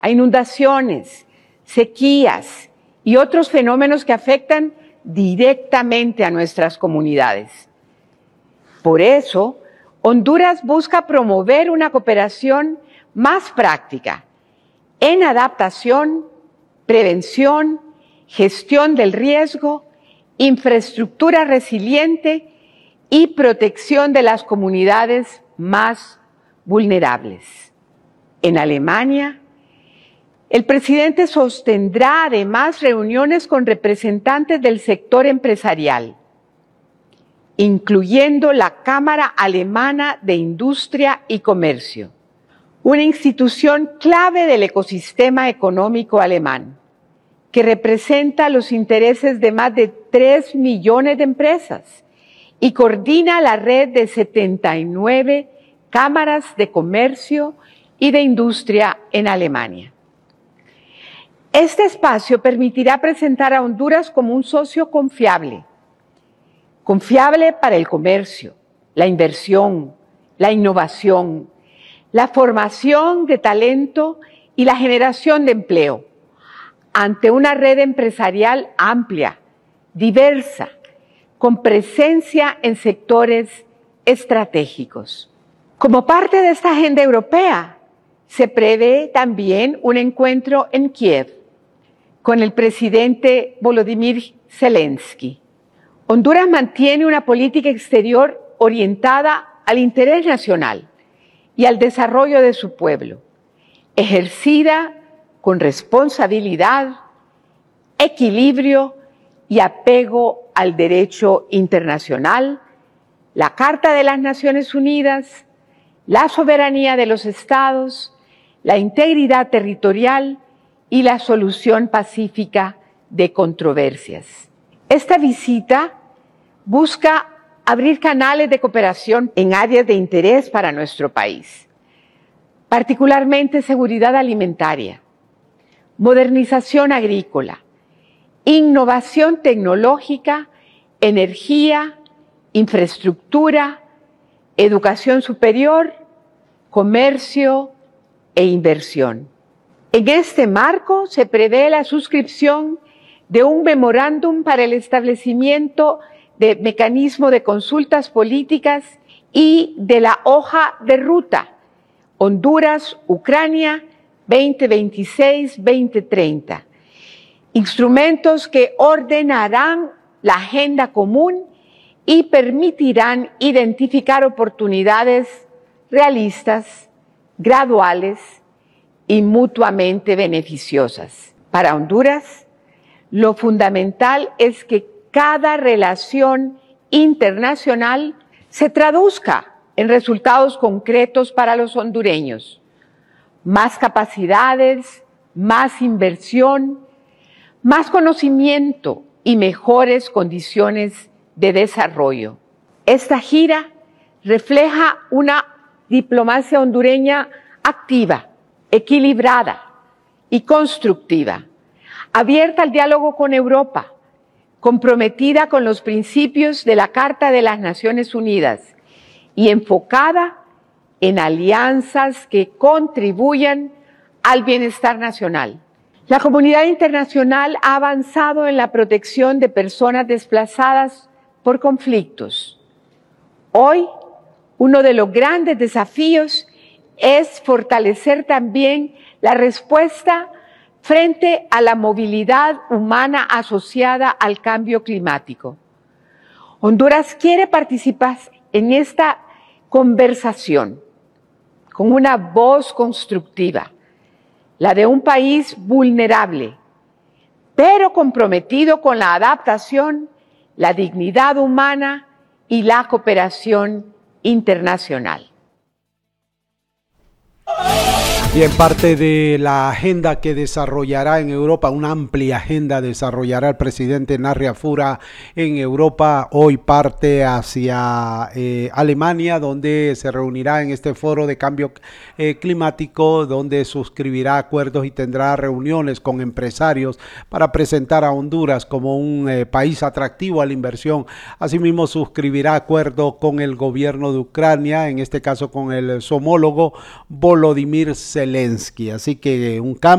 a inundaciones, sequías y otros fenómenos que afectan directamente a nuestras comunidades. Por eso, Honduras busca promover una cooperación más práctica en adaptación, prevención, gestión del riesgo, infraestructura resiliente y protección de las comunidades más vulnerables. En Alemania, el presidente sostendrá además reuniones con representantes del sector empresarial, incluyendo la Cámara Alemana de Industria y Comercio, una institución clave del ecosistema económico alemán, que representa los intereses de más de 3 millones de empresas y coordina la red de 79 cámaras de comercio y de industria en Alemania. Este espacio permitirá presentar a Honduras como un socio confiable para el comercio, la inversión, la innovación, la formación de talento y la generación de empleo, ante una red empresarial amplia, diversa, con presencia en sectores estratégicos. Como parte de esta agenda europea, se prevé también un encuentro en Kiev con el presidente Volodymyr Zelensky. Honduras mantiene una política exterior orientada al interés nacional y al desarrollo de su pueblo, ejercida con responsabilidad, equilibrio y apego al derecho internacional, la Carta de las Naciones Unidas, la soberanía de los estados, la integridad territorial y la solución pacífica de controversias. Esta visita busca abrir canales de cooperación en áreas de interés para nuestro país, particularmente seguridad alimentaria, modernización agrícola, innovación tecnológica, energía, infraestructura, educación superior, comercio e inversión. En este marco se prevé la suscripción de un memorándum para el establecimiento de mecanismo de consultas políticas y de la hoja de ruta Honduras-Ucrania 2026-2030, instrumentos que ordenarán la agenda común y permitirán identificar oportunidades realistas, graduales y mutuamente beneficiosas. Para Honduras, lo fundamental es que cada relación internacional se traduzca en resultados concretos para los hondureños. Más capacidades, más inversión, más conocimiento y mejores condiciones de desarrollo. Esta gira refleja una diplomacia hondureña activa, equilibrada y constructiva, abierta al diálogo con Europa, comprometida con los principios de la Carta de las Naciones Unidas y enfocada en alianzas que contribuyan al bienestar nacional. La comunidad internacional ha avanzado en la protección de personas desplazadas por conflictos. Hoy, uno de los grandes desafíos es fortalecer también la respuesta frente a la movilidad humana asociada al cambio climático. Honduras quiere participar en esta conversación con una voz constructiva, la de un país vulnerable, pero comprometido con la adaptación, la dignidad humana y la cooperación internacional. Y en parte de la agenda que desarrollará en Europa, una amplia agenda desarrollará el presidente Narria Fura en Europa, hoy parte hacia Alemania, donde se reunirá en este foro de cambio climático, donde suscribirá acuerdos y tendrá reuniones con empresarios para presentar a Honduras como un país atractivo a la inversión. Asimismo, suscribirá acuerdo con el gobierno de Ucrania, en este caso con su homólogo Volodymyr Zelensky. Así que un cambio